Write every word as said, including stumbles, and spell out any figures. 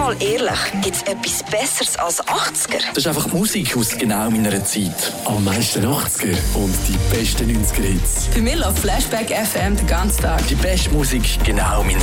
mal ehrlich, gibt es etwas Besseres als achtziger? Das ist einfach Musik aus genau meiner Zeit. Am meisten achtziger und die besten neunziger Hits. Für mich läuft Flashback F M den ganzen Tag. Die beste Musik, genau mein